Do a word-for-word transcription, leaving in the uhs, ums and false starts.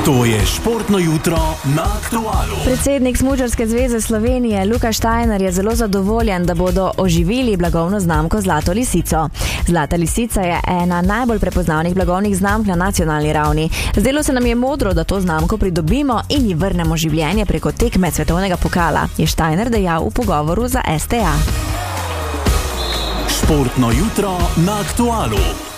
To je športno jutro na Aktualu. Predsednik Smučarske zveze Slovenije Luka Steiner je zelo zadovoljen, da bodo oživili blagovno znamko Zlato lisico. Zlata lisica je ena najbolj prepoznavnih blagovnih znamk na nacionalni ravni. Zdelo se nam je modro, da to znamko pridobimo in ji vrnemo življenje preko tekme svetovnega pokala, je Steiner dejal v pogovoru za S T A. Športno jutro na Aktualu.